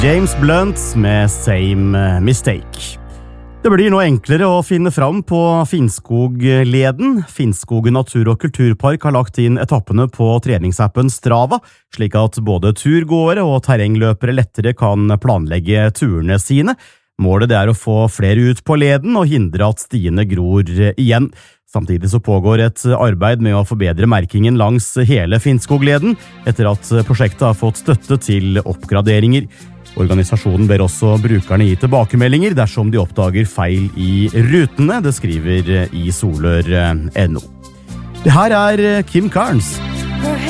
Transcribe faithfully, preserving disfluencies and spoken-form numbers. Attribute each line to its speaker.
Speaker 1: James Blunt med Same Mistake. Det blir nå enklere å finne fram på Finnskogleden. Finnskog natur- og kulturpark har lagt inn etappene på treningsappen Strava, slik at både turgåere og terrengløpere lettere kan planlegge turene sine. Målet er å få flere ut på leden og hindre at stiene gror igjen. Samtidig så pågår et arbeid med å forbedre merkingen langs hele Finnskogleden, etter at prosjektet har fått støtte til oppgraderinger. Organisasjonen ber også brukerne gi tilbakemeldinger dersom de oppdager feil i rutene, det skriver i solør punktum no. Det her er Kim Carnes.